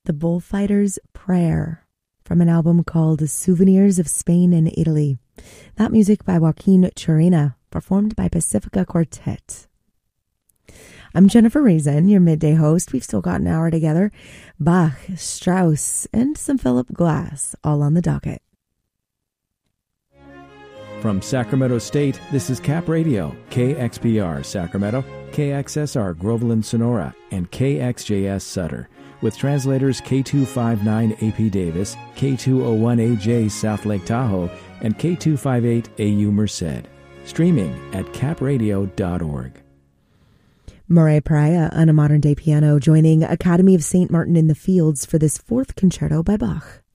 The Bullfighter's Prayer from an album called Souvenirs of Spain and Italy. That music by Joaquin Churina, performed by Pacifica Quartet. I'm Jennifer Reason, your midday host. We've still got an hour together. Bach, Strauss, and some Philip Glass, all on the docket. From Sacramento State, this is Cap Radio, KXPR Sacramento, KXSR Groveland Sonora, and KXJS Sutter, with translators K259AP Davis, K201AJ South Lake Tahoe, and K258AU Merced. Streaming at capradio.org. Moray Praya on a modern-day piano, joining Academy of St. Martin in the Fields for this fourth concerto by Bach.